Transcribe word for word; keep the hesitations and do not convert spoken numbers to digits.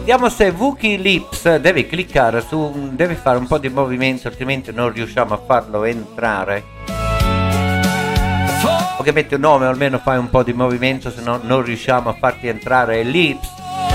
Vediamo se Wookie Lips, devi cliccare su, devi fare un po' di movimento, altrimenti non riusciamo a farlo entrare. O che metti un nome o almeno fai un po' di movimento, se no non riusciamo a farti entrare. Lips.